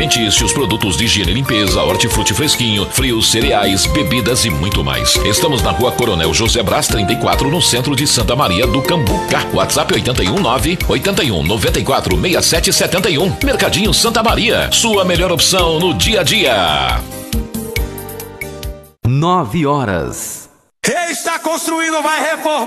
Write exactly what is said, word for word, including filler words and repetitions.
alimentícios, produtos de higiene e limpeza, hortifruti fresquinho, frios, cereais, bebidas e muito mais. Estamos na rua Coronel José Brás trinta e quatro, no centro de Santa Maria do Cambuca. WhatsApp oito um nove, oito um, nove quatro, seis sete sete um. Mercadinho Santa Maria, sua melhor opção no dia a dia. Nove horas. Está construindo, vai reformar.